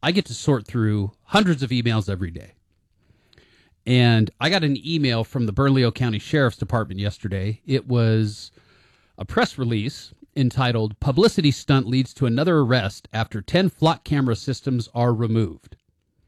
I get to sort through hundreds of emails every day. And I got an email from the Bernalillo County Sheriff's Department yesterday. It was a press release entitled, "Publicity Stunt Leads to Another Arrest After 10 Flock Camera Systems Are Removed."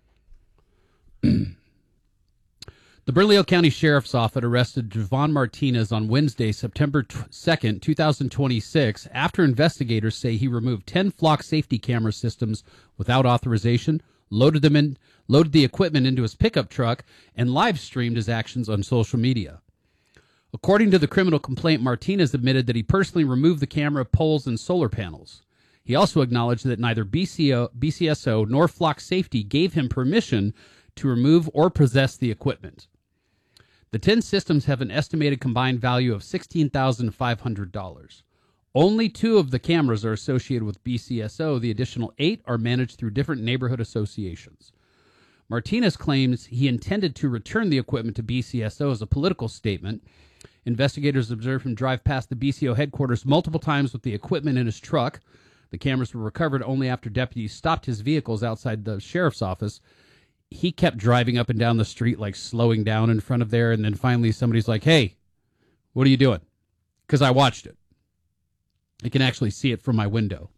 The Bernalillo County Sheriff's Office arrested Javon Martinez on Wednesday, September 2nd, 2026, after investigators say he removed 10 flock safety camera systems without authorization, loaded the equipment into his pickup truck, and live-streamed his actions on social media. According to the criminal complaint, Martinez admitted that he personally removed the camera poles and solar panels. He also acknowledged that neither BCSO nor Flock Safety gave him permission to remove or possess the equipment. The 10 systems have an estimated combined value of $16,500. Only 2 of the cameras are associated with BCSO. The additional 8 are managed through different neighborhood associations. Martinez claims he intended to return the equipment to BCSO as a political statement. Investigators observed him drive past the BCO headquarters multiple times with the equipment in his truck. The cameras were recovered only after deputies stopped his vehicles outside the sheriff's office. He kept driving up and down the street, like slowing down in front of there, and then finally somebody's like, "Hey, what are you doing?" Because I watched it. I can actually see it from my window.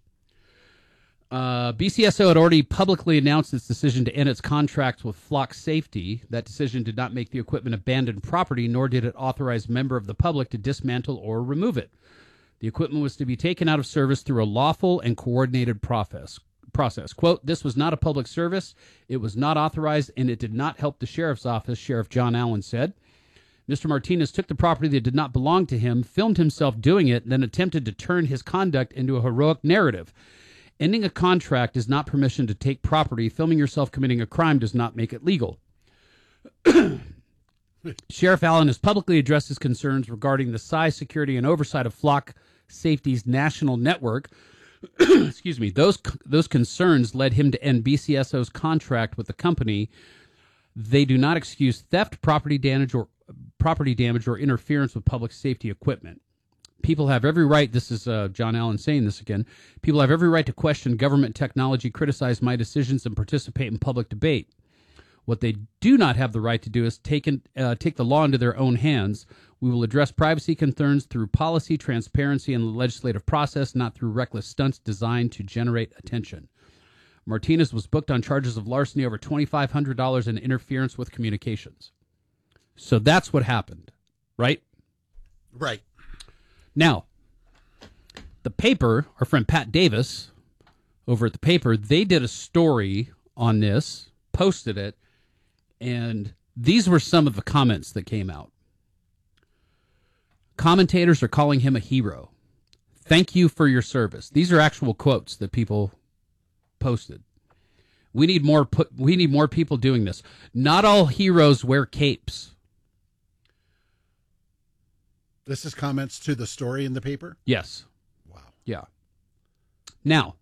BCSO had already publicly announced its decision to end its contract with Flock Safety. That decision did not make the equipment abandoned property, nor did it authorize a member of the public to dismantle or remove it. The equipment was to be taken out of service through a lawful and coordinated process. Quote, "This was not a public service. It was not authorized, and it did not help the sheriff's office," Sheriff John Allen said. Mr. Martinez took the property that did not belong to him, filmed himself doing it, then attempted to turn his conduct into a heroic narrative. Ending a contract is not permission to take property. Filming yourself committing a crime does not make it legal. Sheriff Allen has publicly addressed his concerns regarding the size, security, and oversight of Flock Safety's national network. Excuse me. Those concerns led him to end BCSO's contract with the company. They do not excuse theft, property damage, or interference with public safety equipment. People have every right, this is John Allen saying this again, people have every right to question government technology, criticize my decisions, and participate in public debate. What they do not have the right to do is take the law into their own hands. We will address privacy concerns through policy, transparency, and the legislative process, not through reckless stunts designed to generate attention. Martinez was booked on charges of larceny over $2,500 and interference with communications. So that's what happened, right? Right. Now, the paper, our friend Pat Davis over at the paper, they did a story on this, posted it, and these were some of the comments that came out. Commentators are calling him a hero. Thank you for your service. These are actual quotes that people posted. We need more people doing this. Not all heroes wear capes. This is comments to the story in the paper? Yes. Wow. Yeah. Now,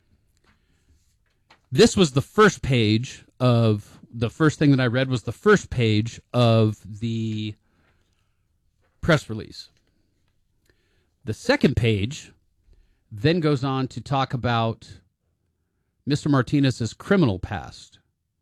this was the first page of, the first thing that I read was the first page of the press release. The second page then goes on to talk about Mr. Martinez's criminal past.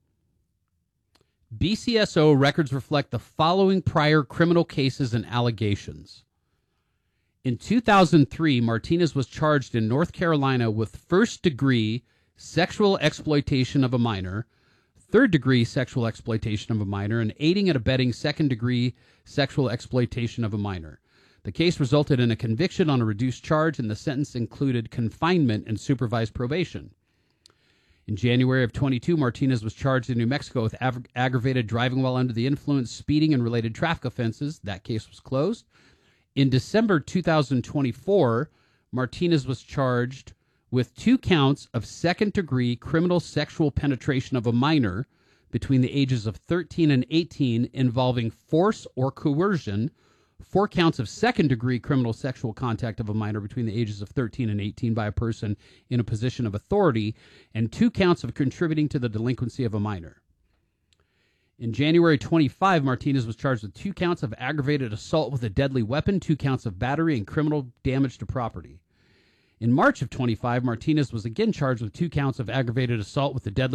BCSO records reflect the following prior criminal cases and allegations. In 2003, Martinez was charged in North Carolina with first-degree sexual exploitation of a minor, third-degree sexual exploitation of a minor, and aiding and abetting second-degree sexual exploitation of a minor. The case resulted in a conviction on a reduced charge, and the sentence included confinement and supervised probation. In January of 22, Martinez was charged in New Mexico with aggravated driving while under the influence, speeding, and related traffic offenses. That case was closed. In December 2024, Martinez was charged with 2 counts of second-degree criminal sexual penetration of a minor between the ages of 13 and 18 involving force or coercion, 4 counts of second-degree criminal sexual contact of a minor between the ages of 13 and 18 by a person in a position of authority, and 2 counts of contributing to the delinquency of a minor. In January 25, Martinez was charged with 2 counts of aggravated assault with a deadly weapon, 2 counts of battery, and criminal damage to property. In March of 25, Martinez was again charged with 2 counts of aggravated assault with a deadly